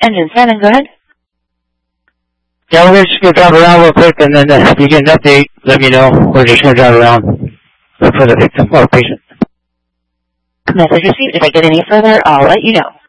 Engine standing, go ahead. Yeah, we're just going to drive around real quick, and then if you get an update, let me know. We're just going to drive around for the victim or patient. Message received. If I get any further, I'll let you know.